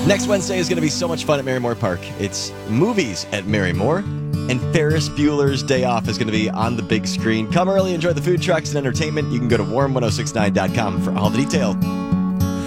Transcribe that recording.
Next Wednesday is going to be so much fun at Marymore Park. It's movies at Marymore, and Ferris Bueller's Day Off is going to be on the big screen. Come early, enjoy the food trucks and entertainment. You can go to warm1069.com for all the details.